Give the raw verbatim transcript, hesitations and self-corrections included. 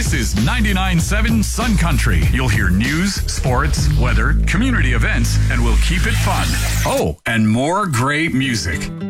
This is ninety-nine point seven Sun Country. You'll hear news, sports, weather, community events, and we'll keep it fun. Oh, and more great music.